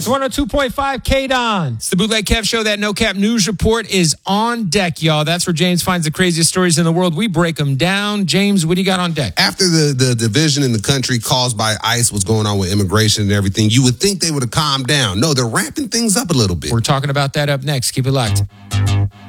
It's 102.5 K-Don. It's the Bootleg Kev Show. That No Cap News Report is on deck, y'all. That's where James finds the craziest stories in the world. We break them down. James, what do you got on deck? After the division in the country caused by ICE, what's going on with immigration and everything, you would think they would have calmed down. No, they're ramping things up a little bit. We're talking about that up next. Keep it locked.